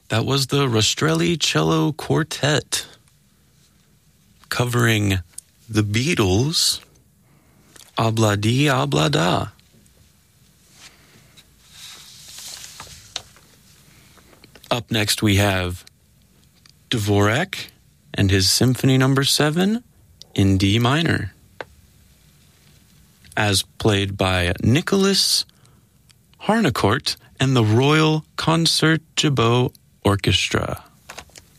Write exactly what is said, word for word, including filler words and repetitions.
That was the Rastrelli Cello Quartet covering the Beatles' Obladi Oblada. Up next we have Dvorak and his Symphony Number seven in D minor, as played by Nicholas Harnoncourt and the Royal Concertgebouw Orchestra.